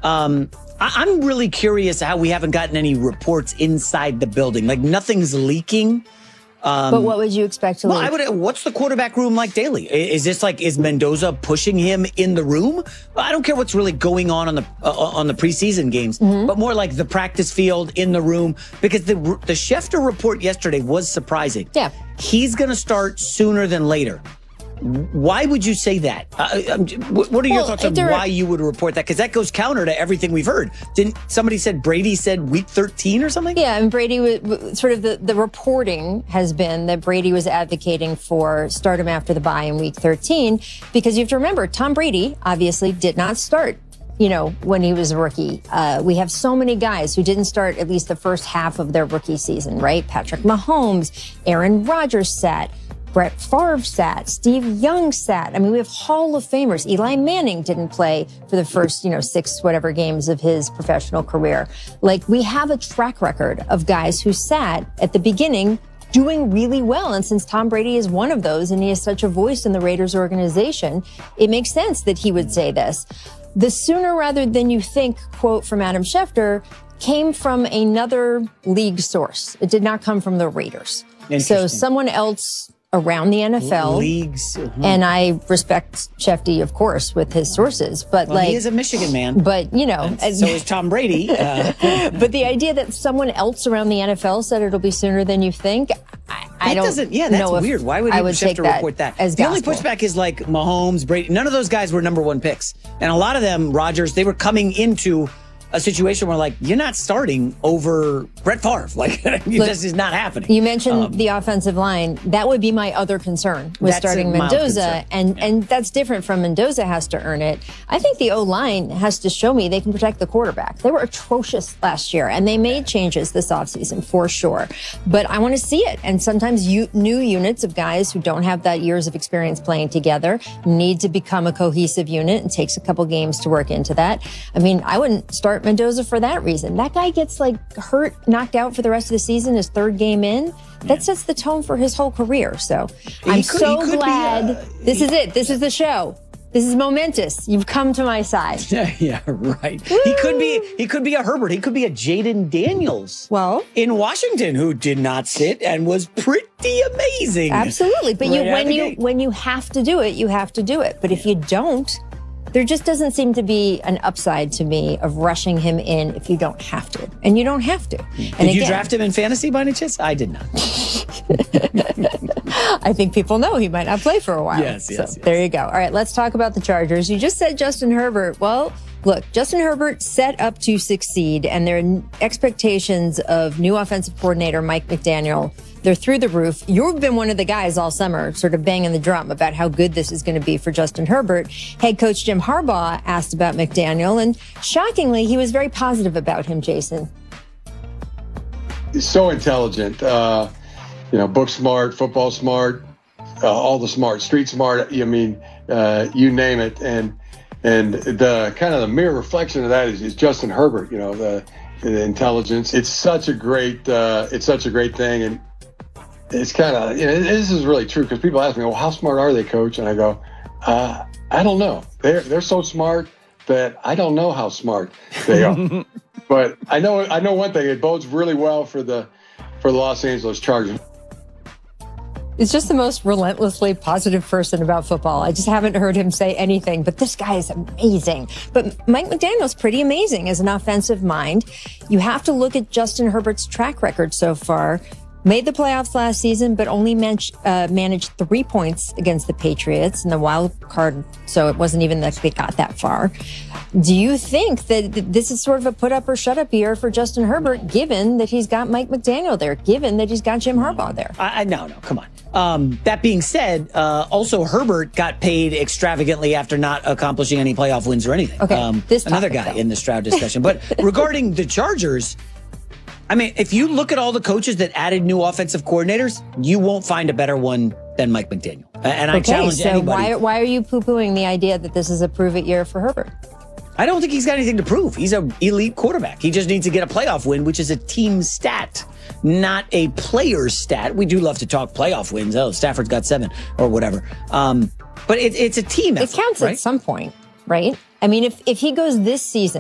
I'm really curious how we haven't gotten any reports inside the building. Like nothing's leaking. But what would you expect to leak? What's the quarterback room like daily? Is this like, is Mendoza pushing him in the room? I don't care what's really going on the preseason games, but more like the practice field, in the room, because the Schefter report yesterday was surprising. Yeah. He's going to start sooner than later. Why would you say that? What are your thoughts on why you would report that? Because that goes counter to everything we've heard. Didn't somebody said Brady said week 13 or something? Yeah, and Brady was sort of the reporting has been that Brady was advocating for start him after the bye in week 13, because you have to remember Tom Brady obviously did not start, when he was a rookie. We have so many guys who didn't start at least the first half of their rookie season, right? Patrick Mahomes, Aaron Rodgers sat. Brett Favre sat. Steve Young sat. I mean, we have Hall of Famers. Eli Manning didn't play for the first, 6 whatever games of his professional career. Like, we have a track record of guys who sat at the beginning doing really well. And since Tom Brady is one of those and he has such a voice in the Raiders organization, it makes sense that he would say this. The sooner rather than you think quote from Adam Schefter came from another league source. It did not come from the Raiders. So someone else around the NFL. Leagues. And I respect Shefty, of course, with his sources. But he is a Michigan man. But, so is Tom Brady. But the idea that someone else around the NFL said it'll be sooner than you think, I don't know. Yeah, that's weird. Why would Schefter report that? As the only pushback is like Mahomes, Brady. None of those guys were number 1 picks. And a lot of them, Rodgers, they were coming into a situation where, like, you're not starting over Brett Favre. Like, this is not happening. You mentioned the offensive line. That would be my other concern with starting Mendoza. And that's different from Mendoza has to earn it. I think the O-line has to show me they can protect the quarterback. They were atrocious last year, and they made changes this offseason for sure. But I want to see it. And sometimes new units of guys who don't have that years of experience playing together need to become a cohesive unit. It takes a couple games to work into that. I mean, I wouldn't start Mendoza for that reason. That guy gets hurt, knocked out for the rest of the season, his 3rd game in. That sets the tone for his whole career. So I'm so glad this is it. This is the show. This is momentous. You've come to my side. Yeah, right. Woo! He could be a Herbert. He could be a Jaden Daniels. Well, in Washington, who did not sit and was pretty amazing. Absolutely. But when you have to do it, you have to do it. But if you don't, there just doesn't seem to be an upside to me of rushing him in if you don't have to. And you don't have to. Did you draft him in fantasy by any chance? I did not. I think people know he might not play for a while. Yes. There you go. All right, let's talk about the Chargers. You just said Justin Herbert. Well, look, Justin Herbert set up to succeed, and their expectations of new offensive coordinator Mike McDaniel, they're through the roof. You've been one of the guys all summer sort of banging the drum about how good this is going to be for Justin Herbert. Head coach Jim Harbaugh asked about McDaniel, and shockingly, he was very positive about him, Jason. He's so intelligent. Book smart, football smart, all the smart, street smart. I mean, you name it. And the kind of the mirror reflection of that is Justin Herbert. The intelligence. It's such a great thing. And it's kind of, this is really true because people ask me, well, how smart are they, coach? And I go, I don't know. They're so smart that I don't know how smart they are. But I know one thing. It bodes really well for the Los Angeles Chargers. He's just the most relentlessly positive person about football. I just haven't heard him say anything, but this guy is amazing. But Mike McDaniel's pretty amazing as an offensive mind. You have to look at Justin Herbert's track record so far. Made the playoffs last season, but only managed 3 points against the Patriots in the wild card, so it wasn't even that they got that far. Do you think that this is sort of a put up or shut up year for Justin Herbert, given that he's got Mike McDaniel there, given that he's got Jim Harbaugh there? No, come on. That being said, also Herbert got paid extravagantly after not accomplishing any playoff wins or anything. Okay, another guy in the Stroud discussion. But regarding the Chargers, I mean, if you look at all the coaches that added new offensive coordinators, you won't find a better one than Mike McDaniel. And I challenge anybody. Why are you poo-pooing the idea that this is a prove-it year for Herbert? I don't think he's got anything to prove. He's an elite quarterback. He just needs to get a playoff win, which is a team stat, not a player's stat. We do love to talk playoff wins. Oh, Stafford's got 7 or whatever. But it's a team effort. It counts right? at some point, right? I mean, if he goes this season